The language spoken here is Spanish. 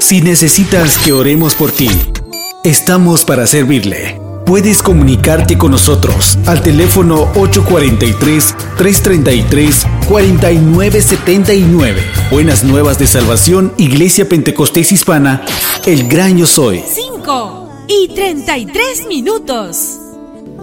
Si necesitas que oremos por ti, estamos para servirle. Puedes comunicarte con nosotros al teléfono 843-333-4979. Buenas Nuevas de Salvación, Iglesia Pentecostés Hispana, El Gran Yo Soy. 5:33.